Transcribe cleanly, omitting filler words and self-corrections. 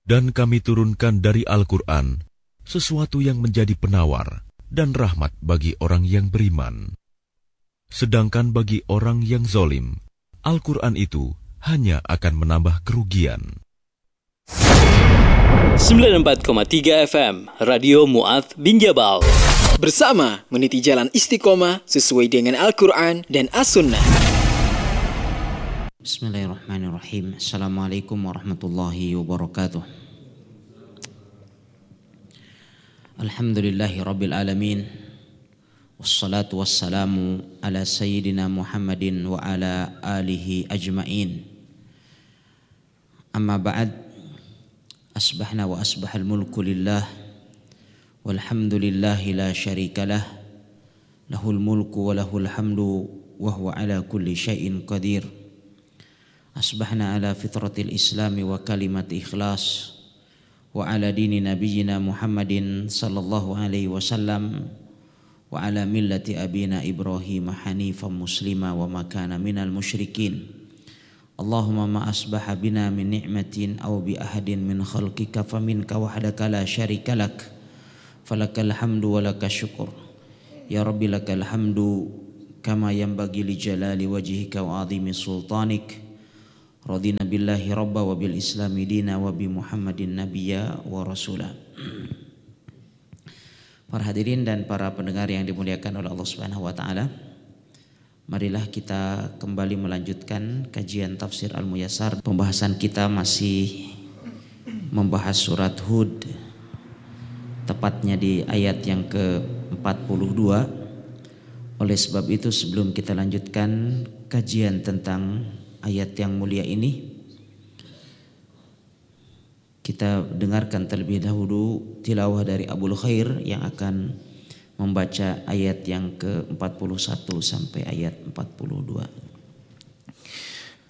Dan kami turunkan dari Al-Quran sesuatu yang menjadi penawar dan rahmat bagi orang yang beriman. Sedangkan bagi orang yang zalim, Al-Quran itu hanya akan menambah kerugian. 94,3 FM Radio Mu'adz bin Jabal. Bersama meniti jalan istiqomah sesuai dengan Al-Quran dan As-Sunnah. Bismillahirrahmanirrahim. Assalamualaikum warahmatullahi wabarakatuh. Alhamdulillahi rabbil alamin. Wassalatu wassalamu ala sayyidina Muhammadin wa ala alihi ajma'in. Amma ba'd. Asbahna wa asbahal mulku lillah. Walhamdulillahi la syarika lah. Lahul mulku wa lahul hamdu wa huwa ala kulli syai'in qadir. Asbahna ala fitratil islami wa kalimat ikhlas wa ala dini nabiyyina Muhammadin sallallahu alaihi wasallam wa ala millati abina Ibrahim hanifan muslima wa ma kana minal musyrikin. Allahumma ma asbaha bina min ni'matin aw bi ahadin min khalqika faminka wahdaka la syarika lak falakal hamdu wa lakas syukur. Ya Rabbi lakal hamdu kama yanbaghi li jalali wajhika wa 'azimi sultanik. Radina billahi rabba wa bil islami dina wa bi Muhammadin nabiyya wa rasula. Para hadirin dan para pendengar yang dimuliakan oleh Allah Subhanahu wa taala, marilah kita kembali melanjutkan kajian tafsir Al-Muyassar. Pembahasan kita masih membahas surat Hud, tepatnya di ayat yang ke-42. Oleh sebab itu, sebelum kita lanjutkan kajian tentang ayat yang mulia ini, kita dengarkan terlebih dahulu tilawah dari Abul Khair yang akan membaca ayat yang ke-41 sampai ayat 42.